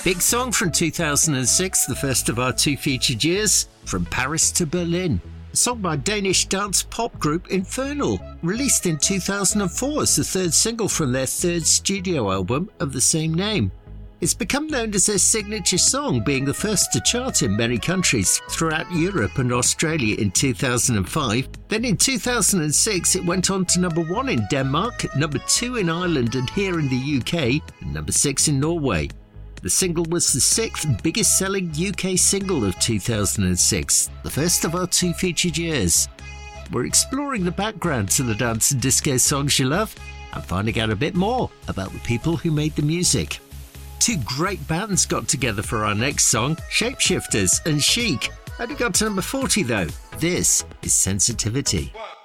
Big song from 2006, the first of our two featured years, From Paris to Berlin. A song by Danish dance pop group Infernal, released in 2004 as the third single from their third studio album of the same name. It's become known as their signature song, being the first to chart in many countries throughout Europe and Australia in 2005. Then in 2006 it went on to number 1 in Denmark, number 2 in Ireland and here in the UK, and number 6 in Norway. The single was the 6th biggest selling UK single of 2006, the first of our two featured years. We're exploring the background to the dance and disco songs you love and finding out a bit more about the people who made the music. Two great bands got together for our next song, Shapeshifters and Chic. Only got to number 40 though. This is Sensitivity. 1,